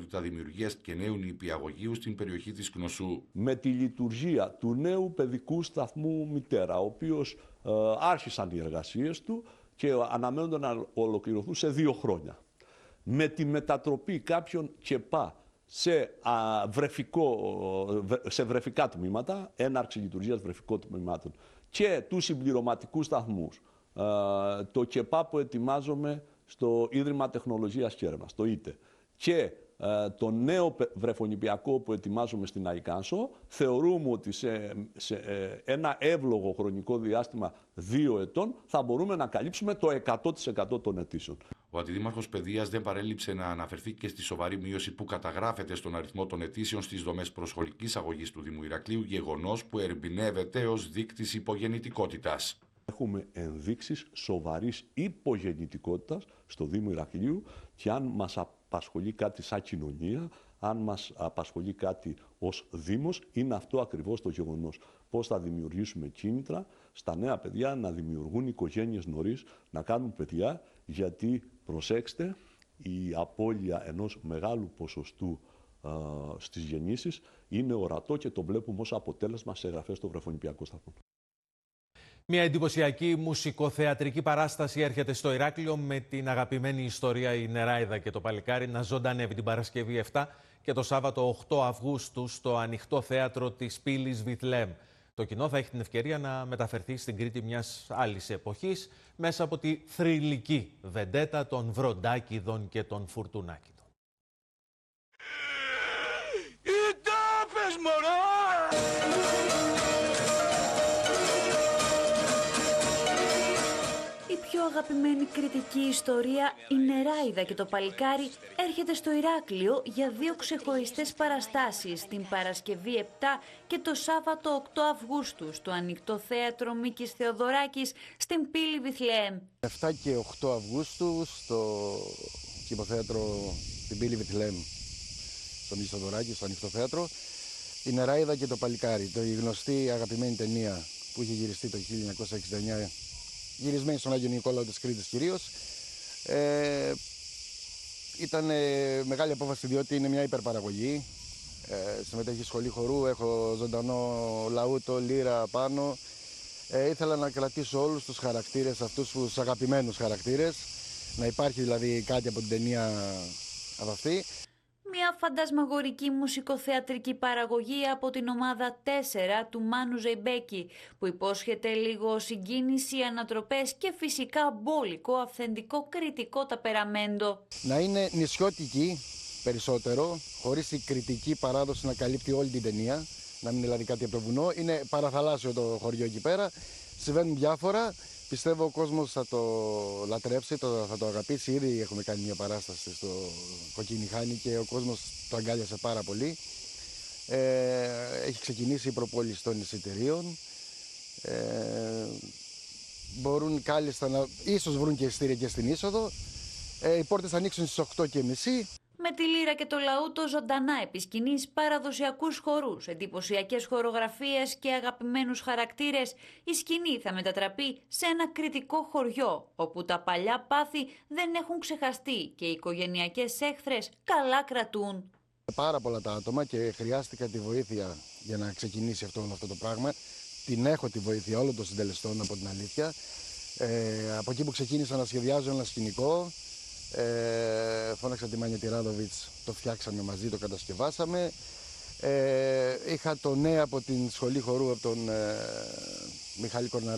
δυνατότητα δημιουργίας και νέου νηπιαγωγείου στην περιοχή της Κνωσού. Με τη λειτουργία του νέου παιδικού σταθμού Μητέρα, ο οποίος άρχισαν οι εργασίες του και αναμένονται να ολοκληρωθούν σε 2 χρόνια. Με τη μετατροπή κάποιων ΚΕΠΑ σε βρεφικά τμήματα, έναρξη λειτουργίας βρεφικών τμήματων και τους συμπληρωματικούς σταθμούς, το ΚΕΠΑ που ετοιμάζομαι στο Ίδρυμα Τεχνολογίας και Έρευνας, το ΙΤΕ, και το νέο βρεφονηπιακό που ετοιμάζουμε στην ΑΙΚΑΝΣΟ, θεωρούμε ότι σε ένα εύλογο χρονικό διάστημα 2 ετών θα μπορούμε να καλύψουμε το 100% των αιτήσεων. Ο Αντιδήμαρχος Παιδείας δεν παρέλειψε να αναφερθεί και στη σοβαρή μείωση που καταγράφεται στον αριθμό των αιτήσεων στις δομές προσχολικής αγωγής του Δήμου Ηρακλείου, γεγονός που ερμηνεύεται ως δείκτης υπογεννητικότητας. Έχουμε ενδείξεις σοβαρής υπογεννητικότητας στο Δήμο Ηρακλείου και αν μας απασχολεί κάτι σαν κοινωνία, αν μας απασχολεί κάτι ως Δήμος, είναι αυτό ακριβώς το γεγονός. Πώς θα δημιουργήσουμε κίνητρα στα νέα παιδιά να δημιουργούν οικογένειες νωρίς, να κάνουν παιδιά, γιατί προσέξτε, η απώλεια ενός μεγάλου ποσοστού στις γεννήσεις είναι ορατό και το βλέπουμε ως αποτέλεσμα σε εγγραφές στο βρεφονηπιακό σταθμό. Μια εντυπωσιακή μουσικοθεατρική παράσταση έρχεται στο Ηράκλειο με την αγαπημένη ιστορία «Η Νεράιδα και το Παλικάρι» να ζωντανεύει την Παρασκευή 7 και το Σάββατο 8 Αυγούστου στο ανοιχτό θέατρο της πύλης Βιθλεέμ. Το κοινό θα έχει την ευκαιρία να μεταφερθεί στην Κρήτη μιας άλλης εποχής μέσα από τη θρυλική βεντέτα των Βροντάκηδων και των Φουρτουνάκηδων. Αγαπημένη κριτική ιστορία «Η Νεράιδα και το Παλικάρι» έρχεται στο Ηράκλειο για 2 ξεχωριστές παραστάσεις την Παρασκευή 7 και το Σάββατο 8 Αυγούστου στο ανοιχτό θέατρο Μίκης Θεοδωράκης στην πύλη Βιθλεέμ. 7 και 8 Αυγούστου στο κηποθέατρο την πύλη Βιθλεέμ, στο Μίκης Θεοδωράκης, στο ανοιχτό θέατρο, «Η Νεράιδα και το Παλικάρι», το γνωστή αγαπημένη ταινία που είχε γυριστεί το 1969, γυρισμένη στον Άγιο Νικόλαο της Κρήτης κυρίως. Ήταν μεγάλη απόφαση διότι είναι μια υπερπαραγωγή. Συμμετέχει σχολή χορού, έχω ζωντανό λαούτο, λύρα πάνω. Ήθελα να κρατήσω όλους τους χαρακτήρες, αυτούς τους αγαπημένους χαρακτήρες. Να υπάρχει δηλαδή κάτι από την ταινία από αυτή. Μια φαντασμαγορική μουσικοθεατρική παραγωγή από την ομάδα 4 του Μάνου Ζεϊμπέκη, που υπόσχεται λίγο συγκίνηση, ανατροπές και φυσικά μπόλικο, αυθεντικό, κριτικό ταπεραμέντο. Να είναι νησιώτικη περισσότερο, χωρίς η κριτική παράδοση να καλύπτει όλη την ταινία, να μην είναι δηλαδή κάτι από το βουνό. Είναι παραθαλάσσιο το χωριό εκεί πέρα, συμβαίνουν διάφορα. Πιστεύω ο κόσμος θα το λατρέψει, θα το αγαπήσει. Ήδη έχουμε κάνει μια παράσταση στο Κοκκινιχάνι και ο κόσμος το αγκάλιασε πάρα πολύ. Έχει ξεκινήσει η προπόληση των εισιτηρίων. Μπορούν κάλλιστα να ίσως βρουν και εισιτήρια και στην είσοδο. Οι πόρτες θα ανοίξουν στις 8:30. Με τη λύρα και το λαούτο ζωντανά επισκηνείς παραδοσιακούς χορούς, εντυπωσιακές χορογραφίες και αγαπημένους χαρακτήρες, η σκηνή θα μετατραπεί σε ένα κριτικό χωριό, όπου τα παλιά πάθη δεν έχουν ξεχαστεί και οι οικογενειακές έχθρες καλά κρατούν. Πάρα πολλά τα άτομα και χρειάστηκα τη βοήθεια για να ξεκινήσει αυτό το πράγμα. Την έχω τη βοήθεια όλων των συντελεστών, από την αλήθεια. Από εκεί που ξεκίνησα να σχεδιάζω ένα σκηνικό, φώναξα τη Μάνια Τιράδοβιτς, το φτιάξαμε μαζί, το κατασκευάσαμε. Είχα το ναι από την σχολή χορού, από τον Μιχάλη Κορναρά.